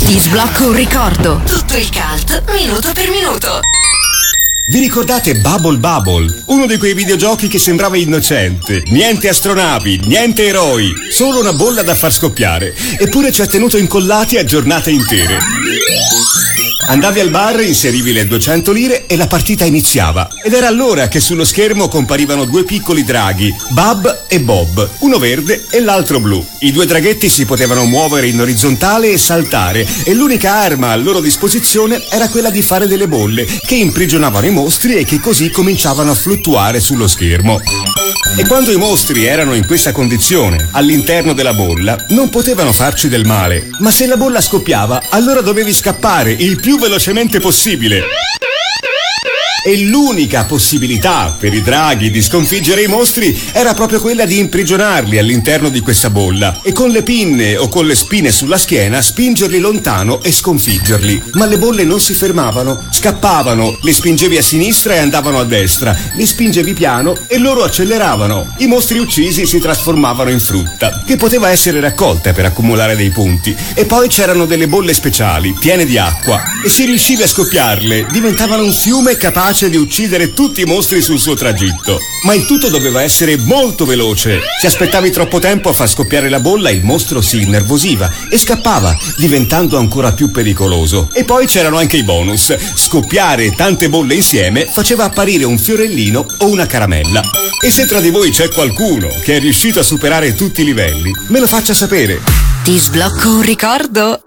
Ti sblocco un ricordo. Tutto il cult, minuto per minuto. Vi ricordate Bubble Bubble? Uno di quei videogiochi che sembrava innocente. Niente astronavi, niente eroi, solo una bolla da far scoppiare. Eppure ci ha tenuto incollati a giornate intere. Andavi al bar, inserivi le 200 lire e la partita iniziava. Ed era allora che sullo schermo comparivano due piccoli draghi, Bub e Bob, uno verde e l'altro blu. I due draghetti si potevano muovere in orizzontale e saltare, e l'unica arma a loro disposizione era quella di fare delle bolle che imprigionavano i mostri e che così cominciavano a fluttuare sullo schermo. E quando i mostri erano in questa condizione, all'interno della bolla, non potevano farci del male, ma se la bolla scoppiava, allora dovevi scappare il più velocemente possibile. E l'unica possibilità per i draghi di sconfiggere i mostri era proprio quella di imprigionarli all'interno di questa bolla e con le pinne o con le spine sulla schiena spingerli lontano e sconfiggerli. Ma le bolle non si fermavano, scappavano, le spingevi a sinistra e andavano a destra, li spingevi piano e loro acceleravano. I mostri uccisi si trasformavano in frutta, che poteva essere raccolta per accumulare dei punti. E poi c'erano delle bolle speciali, piene di acqua, e se riuscivi a scoppiarle, diventavano un fiume capace di uccidere tutti i mostri sul suo tragitto. Ma il tutto doveva essere molto veloce. Se aspettavi troppo tempo a far scoppiare la bolla, il mostro si innervosiva e scappava, diventando ancora più pericoloso. E poi c'erano anche i bonus. Scoppiare tante bolle insieme faceva apparire un fiorellino o una caramella. E se tra di voi c'è qualcuno che è riuscito a superare tutti i livelli, me lo faccia sapere. Ti sblocco un ricordo?